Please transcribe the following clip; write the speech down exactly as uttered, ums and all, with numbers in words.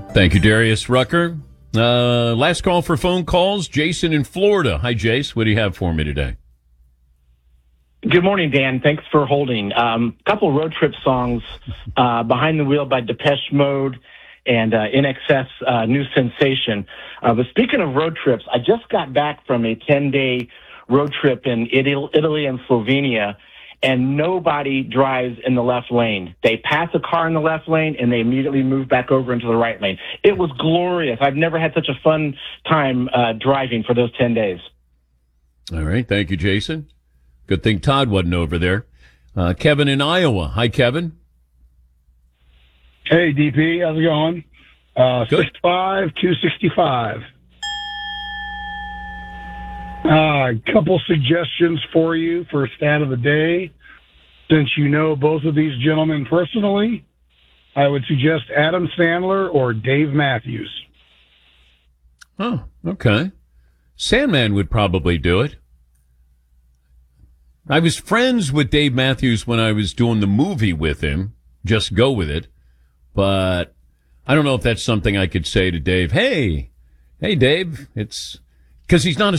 Thank you, Darius Rucker. Uh, last call for phone calls. Jason in Florida. Hi, Jace. What do you have for me today? Good morning, Dan. Thanks for holding. A um, couple road trip songs, uh, Behind the Wheel by Depeche Mode and uh, In Excess, uh, New Sensation. Uh, but speaking of road trips, I just got back from a ten-day road trip in Italy and Slovenia, and nobody drives in the left lane. They pass a car in the left lane, and they immediately move back over into the right lane. It was glorious. I've never had such a fun time uh, driving for those ten days. All right. Thank you, Jason. Good thing Todd wasn't over there. Uh, Kevin in Iowa. Hi, Kevin. Hey, D P. How's it going? Uh, six five, two sixty-five. A uh, couple suggestions for you for stat of the day. Since you know both of these gentlemen personally, I would suggest Adam Sandler or Dave Matthews. Oh, okay. Sandman would probably do it. I was friends with Dave Matthews when I was doing the movie with him. Just go with it. But I don't know if that's something I could say to Dave. Hey, hey, Dave, it's because he's not a